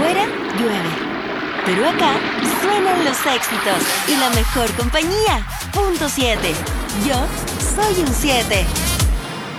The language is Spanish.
Afuera llueve, pero acá suenan los éxitos y la mejor compañía. Punto 7. Yo soy un 7.